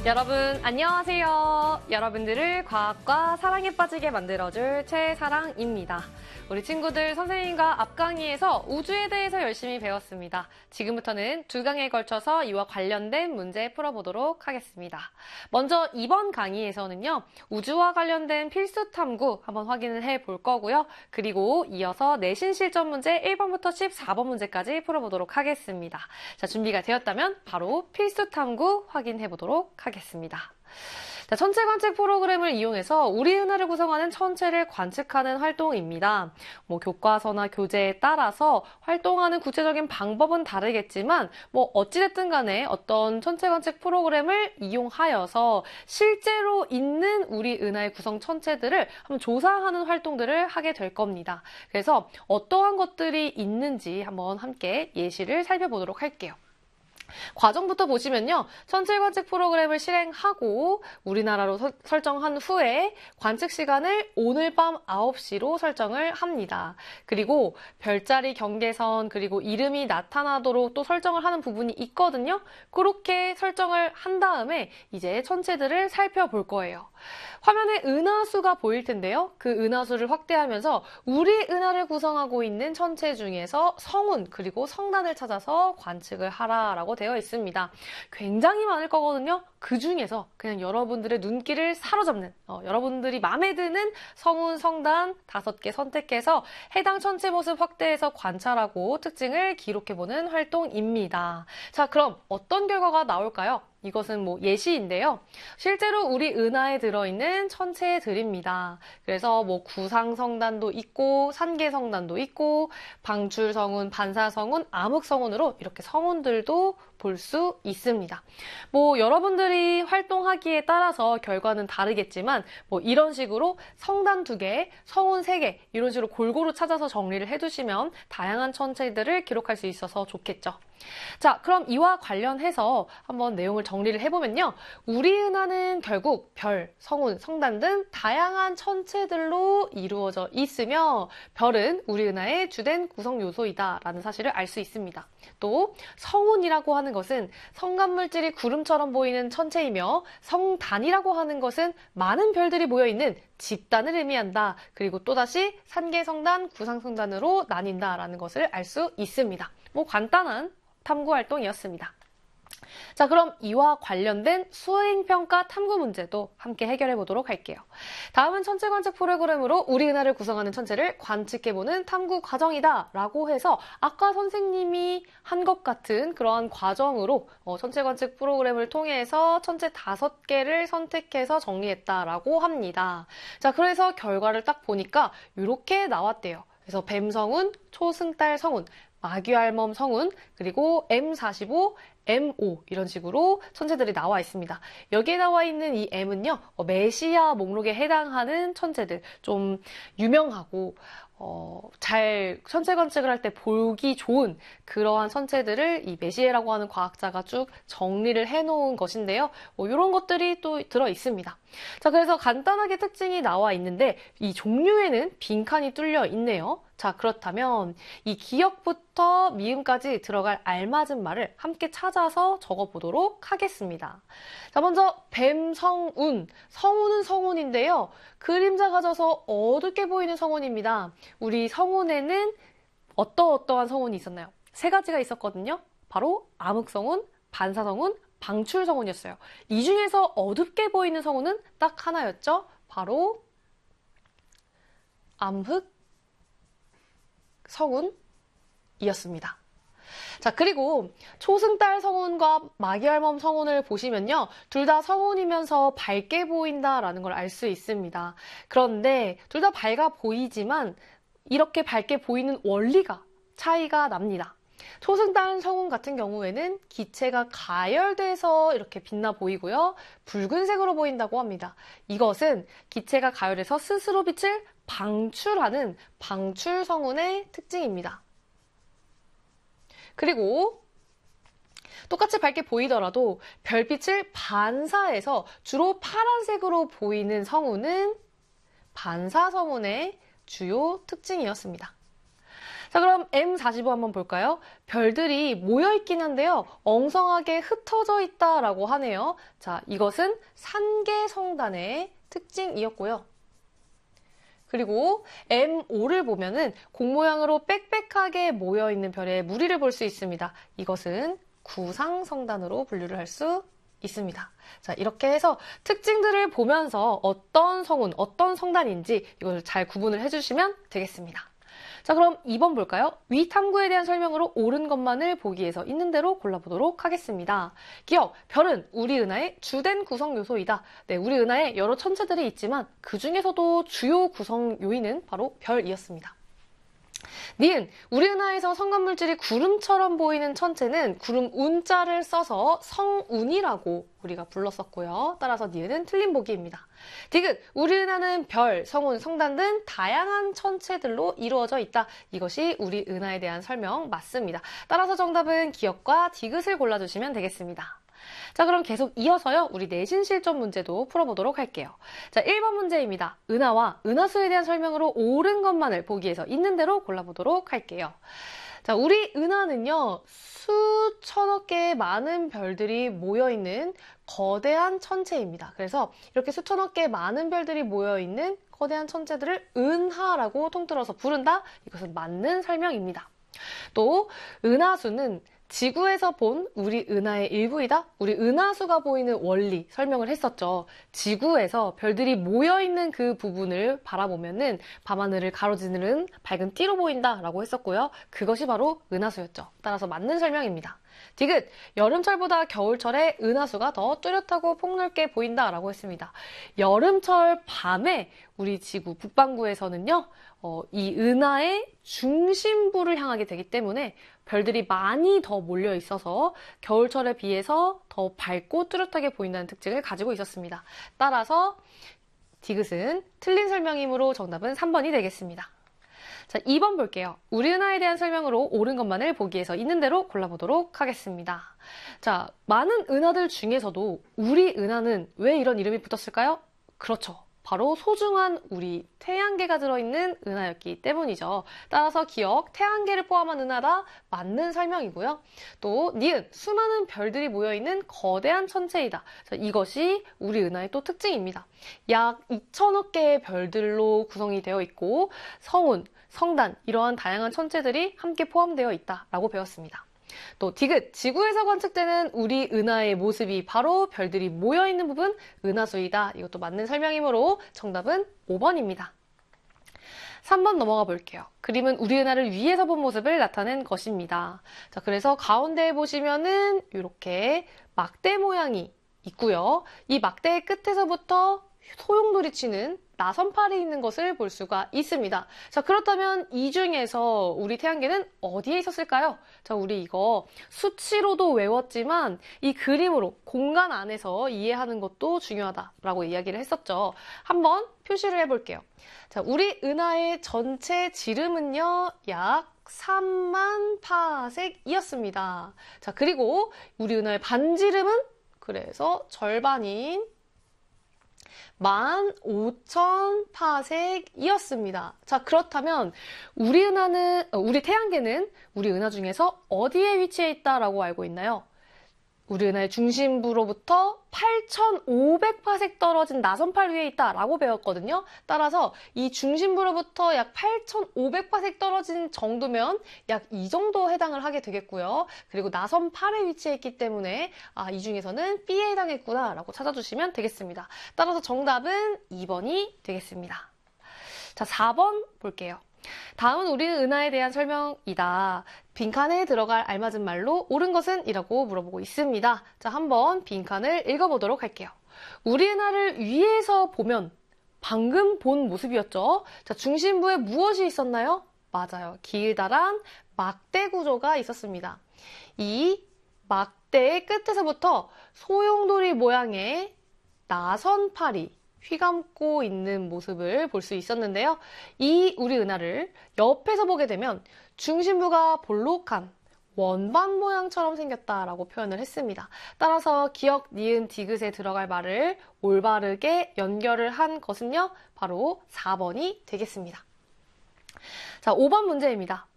여러분 안녕하세요. 여러분들을 과학과 사랑에 빠지게 만들어줄 최사랑입니다. 우리 친구들 선생님과 앞 강의에서 우주에 대해서 열심히 배웠습니다. 지금부터는 두 강의에 걸쳐서 이와 관련된 문제 풀어보도록 하겠습니다. 먼저 이번 강의에서는요. 우주와 관련된 필수 탐구 한번 확인을 해볼 거고요. 그리고 이어서 내신 실전 문제 1번부터 14번 문제까지 풀어보도록 하겠습니다. 자, 준비가 되었다면 바로 필수 탐구 확인해보도록 하겠습니다. 자, 천체 관측 프로그램을 이용해서 우리 은하를 구성하는 천체를 관측하는 활동입니다. 교과서나 교재에 따라서 활동하는 구체적인 방법은 다르겠지만 어찌됐든 간에 어떤 천체 관측 프로그램을 이용하여서 실제로 있는 우리 은하의 구성 천체들을 한번 조사하는 활동들을 하게 될 겁니다. 그래서 어떠한 것들이 있는지 한번 함께 예시를 살펴보도록 할게요. 과정부터 보시면요. 천체 관측 프로그램을 실행하고 우리나라로 설정한 후에 관측 시간을 오늘 밤 9시로 설정을 합니다. 그리고 별자리 경계선 그리고 이름이 나타나도록 또 설정을 하는 부분이 있거든요. 그렇게 설정을 한 다음에 이제 천체들을 살펴볼 거예요. 화면에 은하수가 보일 텐데요. 그 은하수를 확대하면서 우리 은하를 구성하고 있는 천체 중에서 성운 그리고 성단을 찾아서 관측을 하라라고 되어 있습니다. 굉장히 많을 거거든요. 그 중에서 그냥 여러분들의 눈길을 사로잡는 여러분들이 마음에 드는 성운, 성단 5개 선택해서 해당 천체 모습 확대해서 관찰하고 특징을 기록해보는 활동입니다. 자, 그럼 어떤 결과가 나올까요? 이것은 예시인데요. 실제로 우리 은하에 들어있는 천체들입니다. 그래서 구상성단도 있고 산계성단도 있고 방출성운, 반사성운, 암흑성운으로 이렇게 성운들도 볼 수 있습니다. 여러분들이 활동하기에 따라서 결과는 다르겠지만 이런 식으로 성단 2개, 성운 3개 이런 식으로 골고루 찾아서 정리를 해두시면 다양한 천체들을 기록할 수 있어서 좋겠죠. 자, 그럼 이와 관련해서 한번 내용을 정리를 해보면요. 우리 은하는 결국 별, 성운, 성단 등 다양한 천체들로 이루어져 있으며 별은 우리 은하의 주된 구성 요소이다 라는 사실을 알 수 있습니다. 또 성운이라고 하는 것은 성간물질이 구름처럼 보이는 천체이며 성단이라고 하는 것은 많은 별들이 모여있는 집단을 의미한다. 그리고 또다시 산계성단, 구상성단으로 나뉜다라는 것을 알 수 있습니다. 간단한 탐구 활동이었습니다. 자, 그럼 이와 관련된 수행평가 탐구 문제도 함께 해결해 보도록 할게요. 다음은 천체 관측 프로그램으로 우리 은하를 구성하는 천체를 관측해보는 탐구 과정이다 라고 해서 아까 선생님이 한 것 같은 그러한 과정으로 천체 관측 프로그램을 통해서 천체 5개를 선택해서 정리했다라고 합니다. 자, 그래서 결과를 딱 보니까 이렇게 나왔대요. 그래서 뱀성운, 초승달 성운, 마귀알몸 성운, 그리고 M45, M5 이런 식으로 천체들이 나와 있습니다. 여기에 나와 있는 이 M은요. 메시아 목록에 해당하는 천체들, 좀 유명하고 잘 천체 관측을 할 때 보기 좋은 그러한 천체들을 이 메시에라고 하는 과학자가 쭉 정리를 해놓은 것인데요. 이런 것들이 또 들어 있습니다. 자, 그래서 간단하게 특징이 나와 있는데 이 종류에는 빈칸이 뚫려 있네요. 자, 그렇다면 이 기역부터 미음까지 들어갈 알맞은 말을 함께 찾아서 적어보도록 하겠습니다. 자, 먼저 뱀성운. 성운은 성운인데요. 그림자가 져서 어둡게 보이는 성운입니다. 우리 성운에는 어떠한 성운이 있었나요? 3가지가 있었거든요. 바로 암흑성운, 반사성운, 방출성운이었어요. 이 중에서 어둡게 보이는 성운은 딱 하나였죠. 바로 암흑 성운이었습니다. 자, 그리고 초승달 성운과 마귀알몸 성운을 보시면요. 둘 다 성운이면서 밝게 보인다라는 걸 알 수 있습니다. 그런데 둘 다 밝아 보이지만 이렇게 밝게 보이는 원리가 차이가 납니다. 초승달 성운 같은 경우에는 기체가 가열돼서 이렇게 빛나 보이고요. 붉은색으로 보인다고 합니다. 이것은 기체가 가열해서 스스로 빛을 방출하는 방출 성운의 특징입니다. 그리고 똑같이 밝게 보이더라도 별빛을 반사해서 주로 파란색으로 보이는 성운은 반사성운의 주요 특징이었습니다. 자, 그럼 M45 한번 볼까요? 별들이 모여있긴 한데요. 엉성하게 흩어져 있다라고 하네요. 자, 이것은 산계성단의 특징이었고요. 그리고 M5를 보면은 공 모양으로 빽빽하게 모여있는 별의 무리를 볼 수 있습니다. 이것은 구상성단으로 분류를 할 수 있습니다. 자, 이렇게 해서 특징들을 보면서 어떤 성운, 어떤 성단인지 이걸 잘 구분을 해주시면 되겠습니다. 자, 그럼 2번 볼까요? 위 탐구에 대한 설명으로 옳은 것만을 보기에서 있는 대로 골라보도록 하겠습니다. 기억, 별은 우리 은하의 주된 구성 요소이다. 네, 우리 은하에 여러 천체들이 있지만 그 중에서도 주요 구성 요인은 바로 별이었습니다. 니은, 우리 은하에서 성간물질이 구름처럼 보이는 천체는 구름 운자를 써서 성운이라고 우리가 불렀었고요. 따라서 니은은 틀린 보기입니다. 디귿, 우리 은하는 별, 성운, 성단 등 다양한 천체들로 이루어져 있다. 이것이 우리 은하에 대한 설명 맞습니다. 따라서 정답은 기억과 디귿을 골라주시면 되겠습니다. 자, 그럼 계속 이어서요, 우리 내신 실전 문제도 풀어보도록 할게요. 자, 1번 문제입니다. 은하와 은하수에 대한 설명으로 옳은 것만을 보기에서 있는 대로 골라보도록 할게요. 자, 우리 은하는요, 수천억 개의 많은 별들이 모여있는 거대한 천체입니다. 그래서 이렇게 수천억 개의 많은 별들이 모여있는 거대한 천체들을 은하라고 통틀어서 부른다? 이것은 맞는 설명입니다. 또, 은하수는 지구에서 본 우리 은하의 일부이다? 우리 은하수가 보이는 원리 설명을 했었죠. 지구에서 별들이 모여있는 그 부분을 바라보면은 밤하늘을 가로지르는 밝은 띠로 보인다 라고 했었고요. 그것이 바로 은하수였죠. 따라서 맞는 설명입니다. 디귿, 여름철보다 겨울철에 은하수가 더 뚜렷하고 폭넓게 보인다 라고 했습니다. 여름철 밤에 우리 지구 북반구에서는요, 이 은하의 중심부를 향하게 되기 때문에 별들이 많이 더 몰려 있어서 겨울철에 비해서 더 밝고 뚜렷하게 보인다는 특징을 가지고 있었습니다. 따라서 디귿은 틀린 설명이므로 정답은 3번이 되겠습니다. 자, 2번 볼게요. 우리 은하에 대한 설명으로 옳은 것만을 보기에서 있는 대로 골라보도록 하겠습니다. 자, 많은 은하들 중에서도 우리 은하는 왜 이런 이름이 붙었을까요? 그렇죠. 바로 소중한 우리 태양계가 들어있는 은하였기 때문이죠. 따라서 기억, 태양계를 포함한 은하다 맞는 설명이고요. 또 니은, 수많은 별들이 모여있는 거대한 천체이다. 자, 이것이 우리 은하의 또 특징입니다. 약 2천억 개의 별들로 구성이 되어 있고 성운, 성단, 이러한 다양한 천체들이 함께 포함되어 있다라고 배웠습니다. 또 디귿, 지구에서 관측되는 우리 은하의 모습이 바로 별들이 모여있는 부분 은하수이다. 이것도 맞는 설명이므로 정답은 5번입니다. 3번 넘어가 볼게요. 그림은 우리 은하를 위에서 본 모습을 나타낸 것입니다. 자, 그래서 가운데에 보시면은 이렇게 막대 모양이 있고요. 이 막대의 끝에서부터 소용돌이 치는 나선팔이 있는 것을 볼 수가 있습니다. 자, 그렇다면 이 중에서 우리 태양계는 어디에 있었을까요? 자, 우리 이거 수치로도 외웠지만 이 그림으로 공간 안에서 이해하는 것도 중요하다라고 이야기를 했었죠. 한번 표시를 해볼게요. 자, 우리 은하의 전체 지름은요, 약 3만 파섹이었습니다. 자, 그리고 우리 은하의 반지름은 그래서 절반인 15,000파섹이었습니다. 자, 그렇다면 우리 태양계는 우리 은하 중에서 어디에 위치해 있다라고 알고 있나요? 우리 은하의 중심부로부터 8,500파섹 떨어진 나선팔 위에 있다라고 배웠거든요. 따라서 이 중심부로부터 약 8,500파섹 떨어진 정도면 약 이 정도 해당을 하게 되겠고요. 그리고 나선팔에 위치해 있기 때문에 이 중에서는 B에 해당했구나 라고 찾아주시면 되겠습니다. 따라서 정답은 2번이 되겠습니다. 자, 4번 볼게요. 다음은 우리는 은하에 대한 설명이다. 빈칸에 들어갈 알맞은 말로 옳은 것은? 이라고 물어보고 있습니다. 자, 한번 빈칸을 읽어보도록 할게요. 우리 은하를 위에서 보면 방금 본 모습이었죠. 자, 중심부에 무엇이 있었나요? 맞아요. 길다란 막대 구조가 있었습니다. 이 막대의 끝에서부터 소용돌이 모양의 나선팔이 휘감고 있는 모습을 볼 수 있었는데요. 이 우리 은하를 옆에서 보게 되면 중심부가 볼록한 원반 모양처럼 생겼다라고 표현을 했습니다. 따라서 기억, 니은, 디귿에 들어갈 말을 올바르게 연결을 한 것은요, 바로 4번이 되겠습니다. 자, 5번 문제입니다.